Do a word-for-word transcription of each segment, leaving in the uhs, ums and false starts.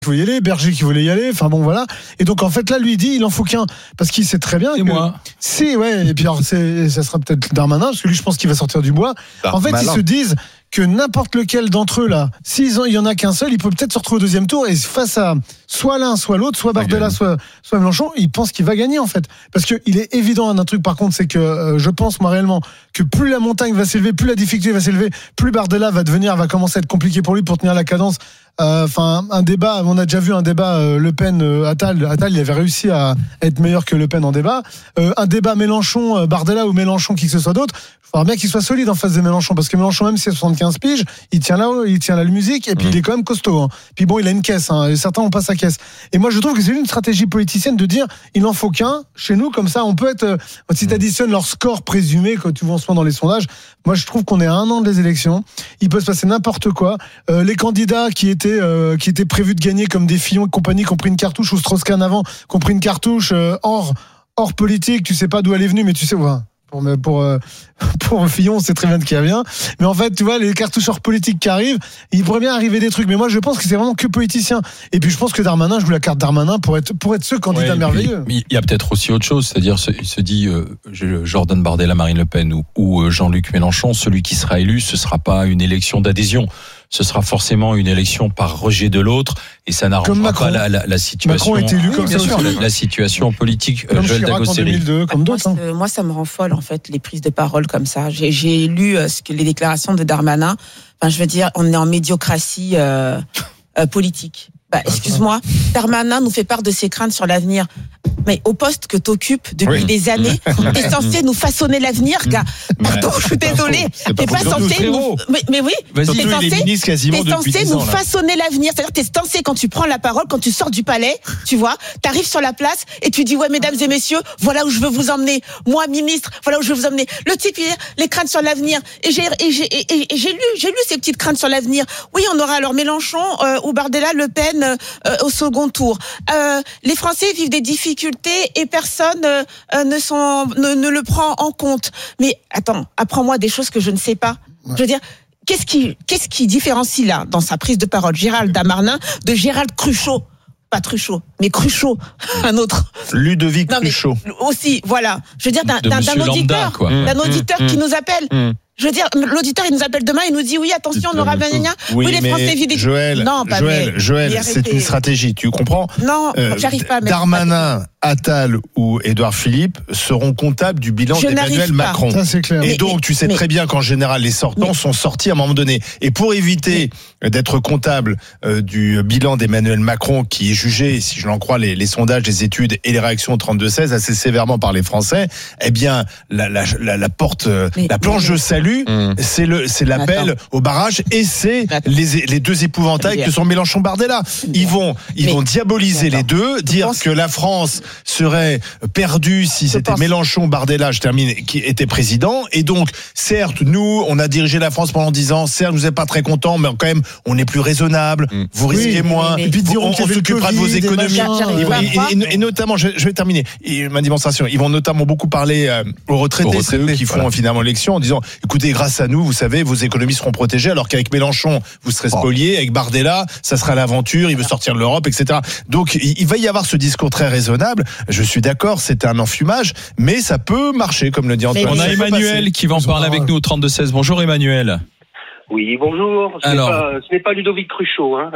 qui voulait y aller, Berger qui voulait y aller, enfin bon voilà. Et donc en fait là lui il dit il en faut qu'un parce qu'il sait très bien et que moi. si ouais et puis alors c'est ça sera peut-être Darmanin parce que lui je pense qu'il va sortir du bois. Dar- en fait malin. ils se disent que n'importe lequel d'entre eux là, s'ils ont il y en a qu'un seul, il peut peut-être se retrouver au deuxième tour et face à soit l'un soit l'autre, soit Bardella soit soit Mélenchon, il pense qu'il va gagner en fait parce que il est évident un truc par contre c'est que euh, je pense moi réellement que plus la montagne va s'élever, plus la difficulté va s'élever, plus Bardella va devenir va commencer à être compliqué pour lui pour tenir la cadence. Enfin, euh, un débat, on a déjà vu un débat euh, Le Pen euh, Attal, Attal il avait réussi à être meilleur que Le Pen en débat. Euh, un débat Mélenchon euh, Bardella ou Mélenchon qui que ce soit d'autre. Il faudra bien qu'il soit solide en face de Mélenchon parce que Mélenchon même si c'est soixante-quinze piges, il tient là, il tient la musique et puis mmh. il est quand même costaud. Hein. Puis bon, il a une caisse. Hein, et certains ont pas sa caisse. Et moi je trouve que c'est une stratégie politicienne de dire il en faut qu'un chez nous comme ça on peut être. Euh, si tu additionnes leur score présumé que tu vois en ce moment dans les sondages, moi je trouve qu'on est à un an des élections. Il peut se passer n'importe quoi. Euh, les candidats qui étaient euh, qui étaient prévus de gagner comme des Fillon et compagnie qui ont pris une cartouche ou Strauss-Kahn avant, qui ont pris une cartouche euh, hors hors politique. Tu sais pas d'où elle est venue, mais tu sais. Ouais, Pour, pour, euh, pour Fillon, on sait très bien de qui elle vient. Mais en fait, tu vois, les cartouches hors politique qui arrivent, il pourrait bien arriver des trucs. Mais moi, je pense que c'est vraiment que politicien. Et puis, je pense que Darmanin, je joue la carte Darmanin pour être, pour être ce candidat ouais, merveilleux. Mais il y a peut-être aussi autre chose. C'est-à-dire, il se dit, euh, Jordan Bardella, Marine Le Pen ou, ou Jean-Luc Mélenchon, celui qui sera élu, ce sera pas une élection d'adhésion. Ce sera forcément une élection par rejet de l'autre et ça n'arrangera pas la, la, la situation. Macron est élu comme oui, bien ça sûr, aussi. La, la situation politique. Comme Joël Chirac en deux mille deux, comme d'autres. Moi, hein. moi, ça me rend folle en fait les prises de parole comme ça. J'ai, j'ai lu euh, ce que les déclarations de Darmanin. Enfin, je veux dire, on est en médiocratie euh, euh, politique. Bah, excuse-moi, Darmanin nous fait part de ses craintes sur l'avenir. Mais au poste que t'occupes depuis oui. des années, t'es censé nous façonner l'avenir, gars. Pardon, je suis désolée. T'es pas censé nous... Mais, mais oui, Vas-y, t'es censé, t'es censé nous ans, façonner l'avenir. C'est-à-dire t'es censé, quand tu prends la parole, quand tu sors du palais, tu vois, t'arrives sur la place et tu dis, ouais, mesdames et messieurs, voilà où je veux vous emmener. Moi, ministre, voilà où je veux vous emmener. Le type, il dit, les craintes sur l'avenir. Et j'ai, et j'ai, et, et j'ai lu, j'ai lu ces petites craintes sur l'avenir. Oui, on aura alors Mélenchon euh, ou Bardella, Le Pen euh, au second tour. Euh, les Français vivent des difficultés et personne euh, ne, sont, ne, ne le prend en compte. Mais attends, apprends-moi des choses que je ne sais pas. Ouais. Je veux dire, qu'est-ce qui, qu'est-ce qui différencie là, dans sa prise de parole, Gérald Darmanin de Gérald Cruchot? Pas Truchot, mais Cruchot, un autre. Ludovic non, Cruchot. Aussi, voilà. Je veux dire, d'un, d'un, d'un auditeur, Lambda, quoi. d'un auditeur mmh, qui mmh, nous appelle. Mmh. Je veux dire, l'auditeur, il nous appelle demain, il nous dit oui, attention, on aura gna, gna. Oui, oui, les Français vivent des... Joël, non, pas Joël, mais, Joël, mais c'est une stratégie, tu comprends? Non, euh, j'arrive pas à mettre Darmanin, Attal ou Édouard Philippe seront comptables du bilan je d'Emmanuel Macron. Ça, c'est clair. Et mais, donc, tu sais mais, très bien qu'en général, les sortants mais, sont sortis à un moment donné. Et pour éviter mais, d'être comptable euh, du bilan d'Emmanuel Macron, qui est jugé, si je l'en crois, les, les sondages, les études et les réactions au trente-deux seize, assez sévèrement par les Français, eh bien, la, la, la, la porte, mais, la planche mais, de salut, hum. c'est le, c'est l'appel Attends. au barrage et c'est les, les deux épouvantails que sont Mélenchon Bardella. Ils vont, ils mais, vont diaboliser les deux, dire que la France serait perdue si je c'était pense. Mélenchon Bardella, je termine, qui était président. Et donc, certes, nous, on a dirigé la France pendant dix ans. Certes, vous n'êtes pas très contents, mais quand même, on est plus raisonnable. Mmh. Vous risquez oui, moins. Mais, mais, et puis, diront on, on s'occupera de vos économies. Et, et, et, et notamment, je, je vais terminer et ma démonstration. Ils vont notamment beaucoup parler euh, aux retraités, aux retraités c'est eux qui font voilà. finalement l'élection, en disant, écoutez, grâce à nous, vous savez, vos économies seront protégées, alors qu'avec Mélenchon, vous serez spoliés. Avec Bardella, ça sera l'aventure. Il veut sortir de l'Europe, et cetera. Donc, il, il va y avoir ce discours très raisonnable. Je suis d'accord, c'est un enfumage, mais ça peut marcher, comme le dit Antoine. On a Emmanuel qui va en parler avec nous au trente-deux seize. Bonjour Emmanuel. Oui, bonjour. Ce Alors, n'est pas, ce n'est pas Ludovic Cruchot. Hein.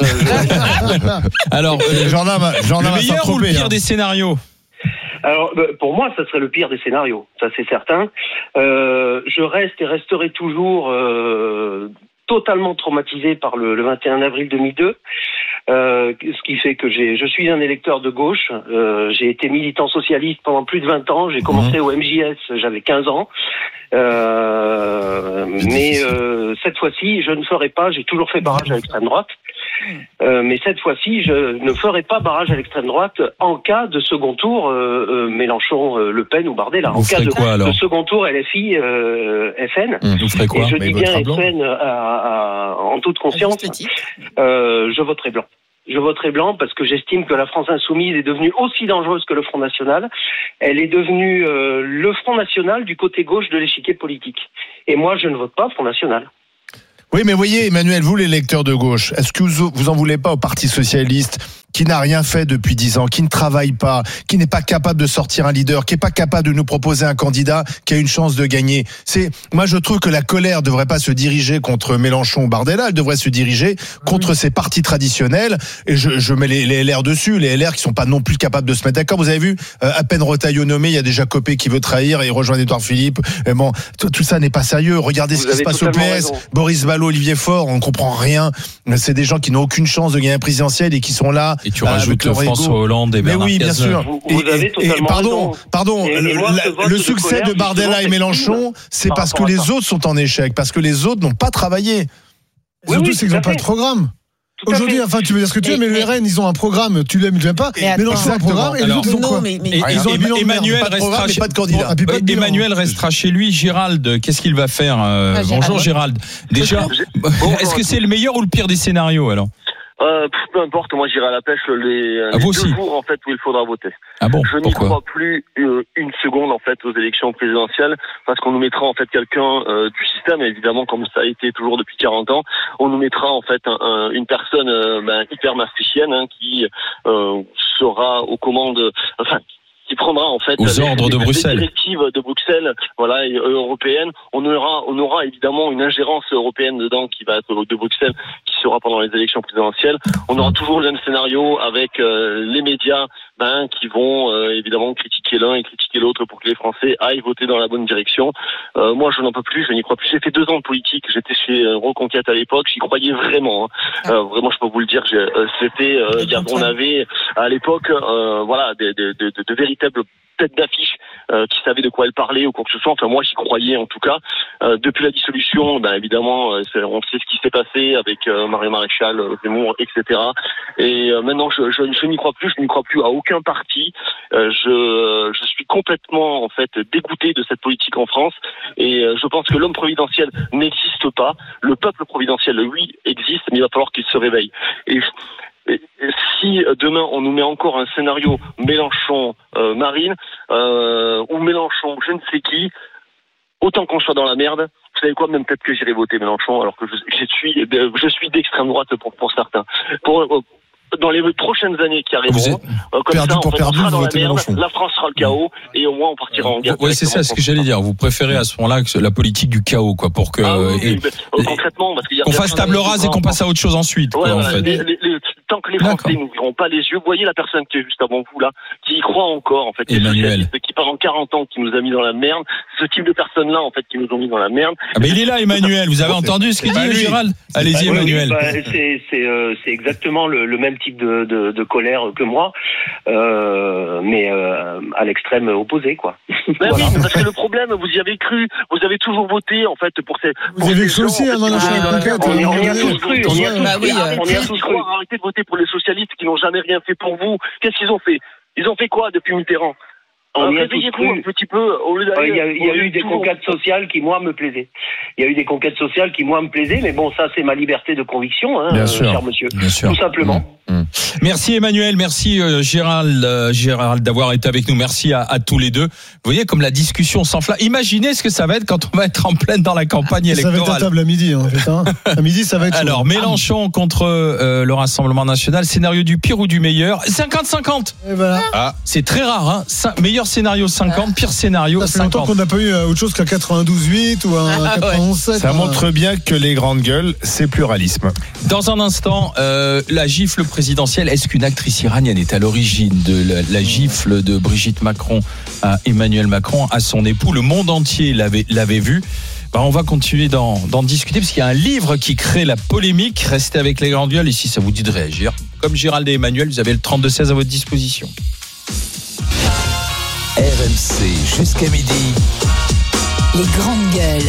Euh, Alors, euh, gendarme, gendarme le meilleur ou le pire hein. des scénarios? Alors, pour moi, ça serait le pire des scénarios, ça c'est certain. Euh, je reste et resterai toujours euh, totalement traumatisé par le, le vingt et un avril deux mille deux. Euh, ce qui fait que j'ai, je suis un électeur de gauche. Euh, j'ai été militant socialiste pendant plus de vingt ans. J'ai commencé mmh. au M J S, j'avais quinze ans. Euh, mais euh, cette fois-ci, je ne ferai pas. J'ai toujours fait barrage à l'extrême droite. Euh, mais cette fois-ci, je ne ferai pas barrage à l'extrême droite en cas de second tour euh, euh, Mélenchon, euh, Le Pen ou Bardella. Vous en cas de, quoi, de second tour L F I, euh, F N. Mmh, vous ferez quoi? Et je mais dis bien F N à, à, en toute conscience. Euh, je voterai blanc. Je voterai blanc parce que j'estime que la France insoumise est devenue aussi dangereuse que le Front National. Elle est devenue euh, le Front National du côté gauche de l'échiquier politique. Et moi, je ne vote pas Front National. Oui, mais voyez, Emmanuel, vous, les lecteurs de gauche, est-ce que vous, vous en voulez pas au Parti socialiste, qui n'a rien fait depuis dix ans, qui ne travaille pas, qui n'est pas capable de sortir un leader, qui n'est pas capable de nous proposer un candidat qui a une chance de gagner. C'est, moi, je trouve que la colère ne devrait pas se diriger contre Mélenchon ou Bardella, elle devrait se diriger contre oui. ces partis traditionnels. Et je, je mets les, les L R dessus, les L R qui sont pas non plus capables de se mettre d'accord. Vous avez vu, euh, à peine Retailleau nommé, il y a déjà Copé qui veut trahir et rejoindre Édouard Philippe. Et bon, tout, tout ça n'est pas sérieux. Regardez Vous ce qui se passe au P S. Raison. Boris Vallaud, Olivier Faure, on comprend rien. C'est des gens qui n'ont aucune chance de gagner la présidentielle et qui sont là. Et tu rajoutes François Hollande et Bernard Cazeneuve. Mais oui, bien sûr. Vous, vous et, avez totalement et pardon, raison. pardon. Et, le, et moi, la, le succès de, de Bardella et Mélenchon, c'est parce que les autres sont en échec, parce que les autres n'ont pas travaillé. Oui, Surtout, oui, c'est qu'ils n'ont pas de programme. Aujourd'hui, enfin, tu veux dire ce que tu veux, mais, mais le R N, ils ont un programme. Tu l'aimes, tu l'aimes pas. Mais Mélenchon a un programme et les autres ont quoi? Emmanuel restera chez, bon, Emmanuel restera chez lui. Gérald, qu'est-ce qu'il va faire euh, ah, Bonjour Gérald. Déjà, est-ce que c'est le meilleur ou le pire des scénarios alors? Euh, peu importe, moi j'irai à la pêche les, ah, les deux aussi. jours en fait où il faudra voter. Ah bon, je n'y crois plus euh, une seconde en fait aux élections présidentielles parce qu'on nous mettra en fait quelqu'un euh, du système, évidemment comme ça a été toujours depuis quarante ans, on nous mettra en fait un, un, une personne euh, ben, hyper maastrichtienne hein, qui euh, sera aux commandes, enfin qui prendra en fait aux les, ordres de les, Bruxelles. les directives de Bruxelles, voilà, et, euh, européennes. On aura, on aura évidemment une ingérence européenne dedans qui va être de Bruxelles, qui sera pendant les élections présidentielles. On aura toujours le même scénario avec euh, les médias, ben, qui vont euh, évidemment critiquer l'un et critiquer l'autre pour que les Français aillent voter dans la bonne direction. Euh, moi, je n'en peux plus, je n'y crois plus. J'ai fait deux ans de politique. J'étais chez euh, Reconquête à l'époque. J'y croyais vraiment. Hein. Euh, vraiment, je peux vous le dire. J'ai, euh, c'était, euh, on avait à l'époque, euh, voilà, des, des, des, de, de véritables têtes d'affiche euh, qui savaient de quoi elle parlait ou quoi que ce soit. Enfin, moi, j'y croyais en tout cas. Euh, depuis la dissolution, ben évidemment, euh, on sait ce qui s'est passé avec euh, Marie Maréchal, euh, Zemmour, et cetera. Et euh, maintenant, je, je, je n'y crois plus. Je n'y crois plus à aucun parti. Euh, je, je suis complètement en fait dégoûté de cette politique en France. Et euh, je pense que l'homme providentiel n'existe pas. Le peuple providentiel, oui, existe, mais il va falloir qu'il se réveille. Et Et si demain on nous met encore un scénario Mélenchon euh, Marine euh, ou Mélenchon je ne sais qui, autant qu'on soit dans la merde, vous savez quoi, même peut-être que j'irai voter Mélenchon alors que je, je suis je suis d'extrême droite pour pour certains. Pour euh, dans les prochaines années qui arriveront, euh, comme ça, on perdu, sera dans la merde, la France sera le chaos, et au moins on partira en guerre. Oui, c'est ça, ce que j'allais dire. Vous préférez à ce moment-là que la politique du chaos, quoi, pour que ah, oui, et, mais, euh, concrètement, parce qu'il y a qu'on fasse table rase et qu'on passe à autre chose ensuite. Ouais, quoi, voilà, en fait. les, les, les, tant que les Français nous verront pas les yeux, voyez la personne qui est juste avant vous là, qui y croit encore en fait, Emmanuel, qui pendant quarante ans qui nous a mis dans la merde, ce type de personnes là en fait qui nous ont mis dans la merde. Ah ben il est là, Emmanuel. Vous avez entendu ce qu'il dit, Gérald? Allez-y, Emmanuel. Bah, c'est c'est euh, c'est exactement le, le même type de, de de colère que moi, euh, mais euh, à l'extrême opposé, quoi. Ben voilà. Oui, parce que le problème, vous y avez cru, vous avez toujours voté, en fait, pour ces. Vous avez cru aussi, hein, dans la Reconquête. On y a tous cru, on y a tous cru. Arrêtez de voter pour les socialistes qui n'ont jamais rien fait pour vous. Qu'est-ce qu'ils ont fait? Ils ont fait quoi depuis Mitterrand? On y a tous cru. Un petit peu, au lieu il y a, il y a eu des conquêtes sociales qui, moi, me plaisaient. Il y a eu des conquêtes sociales qui, moi, me plaisaient, mais bon, ça, c'est ma liberté de conviction, hein, Bien sûr. cher monsieur. Bien sûr. Tout simplement. Mmh. Mmh. Merci Emmanuel, merci euh, Gérald, euh, Gérald d'avoir été avec nous. Merci à, à tous les deux. Vous voyez comme la discussion s'enflamme. Imaginez ce que ça va être quand on va être en pleine dans la campagne électorale. Ça va être à table à midi, en fait. Hein. À midi, ça va être. Alors, Mélenchon contre euh, le Rassemblement National. Scénario du pire ou du meilleur? cinquante cinquante. Et voilà. Ah, c'est très rare. Hein. Cin- meilleur scénario cinquante, pire scénario ça fait cinquante. longtemps qu'on n'a pas eu autre chose qu'un quatre-vingt-douze huit ou un ah, quatre-vingt-onze sept. Ça montre bien que les grandes gueules, c'est pluralisme. Dans un instant, euh, la gifle présidentielle. Est-ce qu'une actrice iranienne est à l'origine de la, la gifle de Brigitte Macron à Emmanuel Macron, à son époux? Le monde entier l'avait, l'avait vu. Ben, on va continuer d'en, d'en discuter parce qu'il y a un livre qui crée la polémique. Restez avec les grandes gueules. Ici, ça vous dit de réagir. Comme Gérald et Emmanuel, vous avez le trente-deux seize à votre disposition. R M C jusqu'à midi. Les grandes gueules.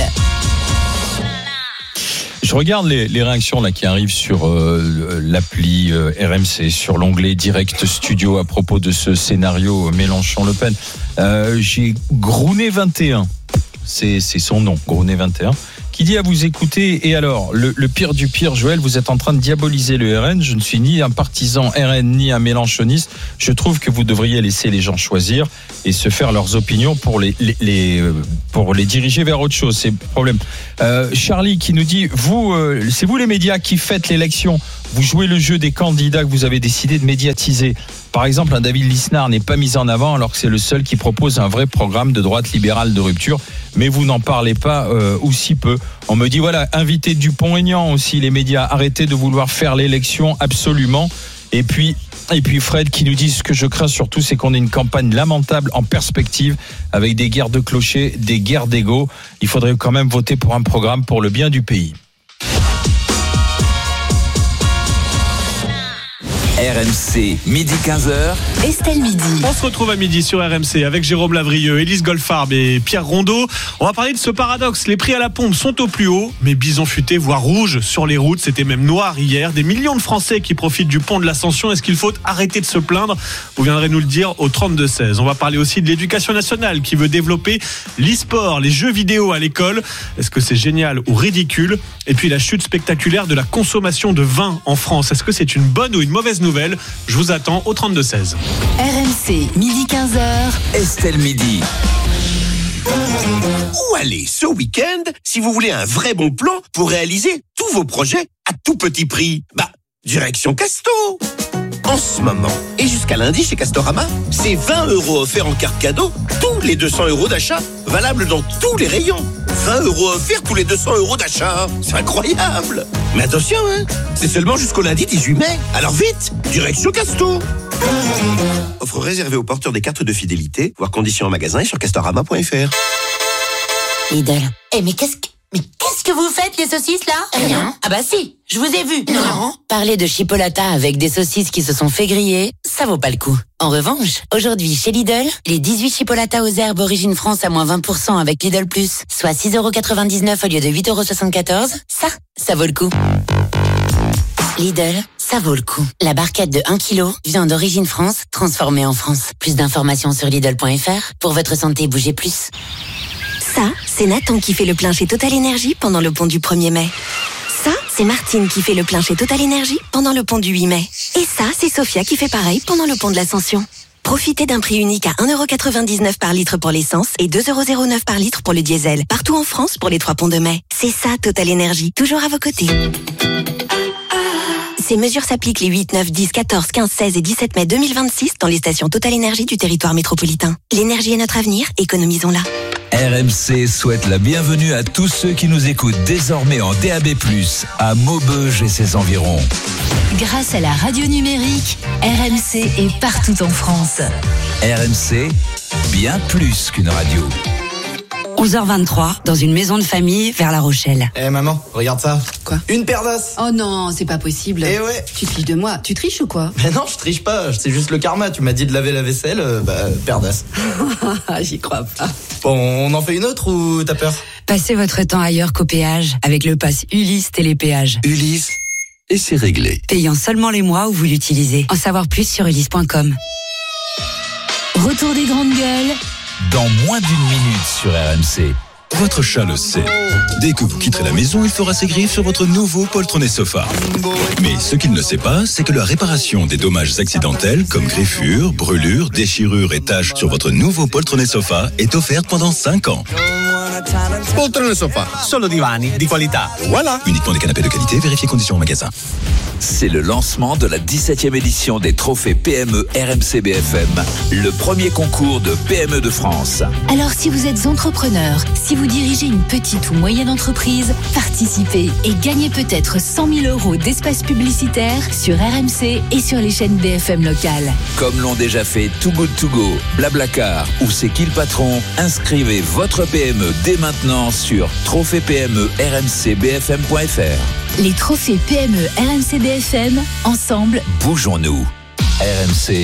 Je regarde les, les réactions là qui arrivent sur euh, l'appli euh, R M C, sur l'onglet Direct Studio à propos de ce scénario Mélenchon-Le Pen. Euh, j'ai Grounet vingt et un, c'est, c'est son nom, Grounet vingt et un, qui dit à vous écouter. Et alors, le, le pire du pire, Joël, vous êtes en train de diaboliser le R N. Je ne suis ni un partisan R N ni un mélenchoniste. Je trouve que vous devriez laisser les gens choisir et se faire leurs opinions pour les, les, les pour les diriger vers autre chose. C'est le problème. Euh, Charlie qui nous dit, vous, euh, c'est vous les médias qui faites l'élection. Vous jouez le jeu des candidats que vous avez décidé de médiatiser. Par exemple, un David Lisnard n'est pas mis en avant alors que c'est le seul qui propose un vrai programme de droite libérale de rupture. Mais vous n'en parlez pas euh, ou si peu. On me dit, voilà, invitez Dupont-Aignan aussi, les médias. Arrêtez de vouloir faire l'élection absolument. Et puis, et puis Fred qui nous dit, ce que je crains surtout, c'est qu'on ait une campagne lamentable en perspective avec des guerres de clochers, des guerres d'ego. Il faudrait quand même voter pour un programme pour le bien du pays. R M C, midi quinze heures. Estelle Midi. On se retrouve à midi sur R M C avec Jérôme Lavrieux, Élise Goldfarb et Pierre Rondeau. On va parler de ce paradoxe. Les prix à la pompe sont au plus haut, mais bison futé, voire rouge sur les routes. C'était même noir hier. Des millions de Français qui profitent du pont de l'Ascension. Est-ce qu'il faut arrêter de se plaindre ? Vous viendrez nous le dire au trente-deux seize. On va parler aussi de l'éducation nationale qui veut développer l'e-sport, les jeux vidéo à l'école. Est-ce que c'est génial ou ridicule ? Et puis la chute spectaculaire de la consommation de vin en France. Est-ce que c'est une bonne ou une mauvaise nouvelle ? Je vous attends au trente-deux seize. R M C, midi quinze heures. Estelle Midi. Où aller ce week-end si vous voulez un vrai bon plan pour réaliser tous vos projets à tout petit prix ? Bah, direction Casto. En ce moment, et jusqu'à lundi chez Castorama, c'est vingt euros offerts en carte cadeau, tous les deux cents euros d'achat, valable dans tous les rayons. vingt euros offerts tous les deux cents euros d'achat. C'est incroyable. Mais attention, hein, c'est seulement jusqu'au lundi dix-huit mai. Alors vite, direction Casto. Offre réservée aux porteurs des cartes de fidélité, voire conditions en magasin et sur castorama point f r. Lidl. Eh mais qu'est-ce que... Mais qu'est-ce que vous faites, les saucisses, là ? Rien. Ah bah si, je vous ai vu. Non. Parler de chipolata avec des saucisses qui se sont fait griller, ça vaut pas le coup. En revanche, aujourd'hui, chez Lidl, les dix-huit chipolatas aux herbes Origine France à moins vingt pour cent avec Lidl Plus, soit six euros quatre-vingt-dix-neuf au lieu de huit euros soixante-quatorze, ça, ça vaut le coup. Lidl, ça vaut le coup. La barquette de un kilo, viande d'Origine France, transformée en France. Plus d'informations sur Lidl point f r. Pour votre santé, bougez plus. Ça, c'est Nathan qui fait le plein chez Total Énergie pendant le pont du premier mai. Ça, c'est Martine qui fait le plein chez Total Énergie pendant le pont du huit mai. Et ça, c'est Sophia qui fait pareil pendant le pont de l'Ascension. Profitez d'un prix unique à un euro quatre-vingt-dix-neuf par litre pour l'essence et deux euros zéro neuf par litre pour le diesel. Partout en France pour les trois ponts de mai. C'est ça, Total Énergie. Toujours à vos côtés. Ces mesures s'appliquent les huit, neuf, dix, quatorze, quinze, seize et dix-sept mai deux mille vingt-six dans les stations Total Énergie du territoire métropolitain. L'énergie est notre avenir, économisons-la. R M C souhaite la bienvenue à tous ceux qui nous écoutent désormais en D A B plus, à Maubeuge et ses environs. Grâce à la radio numérique, R M C est partout en France. R M C, bien plus qu'une radio. onze heures vingt-trois, dans une maison de famille vers La Rochelle. Eh hey maman, regarde ça. Quoi ? Une paire d'os. Oh non, c'est pas possible. Eh ouais. Tu triches de moi. Tu triches ou quoi ? Mais non, je triche pas. C'est juste le karma. Tu m'as dit de laver la vaisselle, euh, bah, paire d'os. J'y crois pas. Bon, on en fait une autre ou t'as peur ? Passez votre temps ailleurs qu'au péage avec le pass Ulysse Télépéage. Ulysse, et c'est réglé. Payant seulement les mois où vous l'utilisez. En savoir plus sur ulysse point com. Retour des grandes gueules. Dans moins d'une minute sur R M C. Votre chat le sait. Dès que vous quitterez la maison, il fera ses griffes sur votre nouveau poltronné sofa. Mais ce qu'il ne sait pas, c'est que la réparation des dommages accidentels, comme griffures, brûlures, déchirures et taches sur votre nouveau poltronné sofa est offerte pendant cinq ans. Poltrone sofa, solo divani di qualità. Voilà. Uniquement des canapés de qualité, vérifiez conditions en magasin. C'est le lancement de la dix-septième édition des trophées P M E R M C B F M, le premier concours de P M E de France. Alors si vous êtes entrepreneur, si vous dirigez une petite ou moyenne entreprise, participez et gagnez peut-être cent mille euros d'espace publicitaire sur R M C et sur les chaînes B F M locales. Comme l'ont déjà fait Too Good To Go, Blablacar ou C'est qui le patron, inscrivez votre P M E dès maintenant sur trophée P M E R M C B F M point F R. Les trophées P M E R M C B F M, ensemble, bougeons-nous. R M C.